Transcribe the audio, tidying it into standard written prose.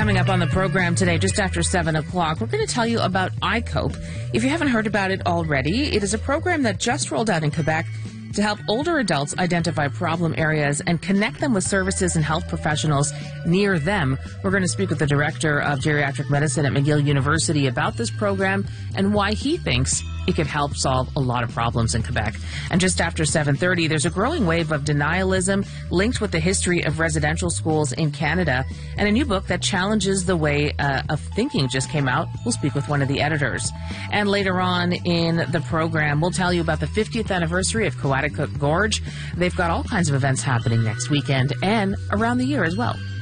Coming up on the program today, just after 7 o'clock, we're going to tell you about iCope. If you haven't heard about it already, it is a program that just rolled out in Quebec to help older adults identify problem areas and connect them with services and health professionals near them. We're going to speak with the director of geriatric medicine at McGill University about this program and why he thinks it could help solve a lot of problems in Quebec. And just after 7:30, there's a growing wave of denialism linked with the history of residential schools in Canada, and a new book that challenges the way of thinking just came out. We'll speak with one of the editors. And later on in the program, we'll tell you about the 50th anniversary of Coaticook Gorge. They've got all kinds of events happening next weekend and around the year as well.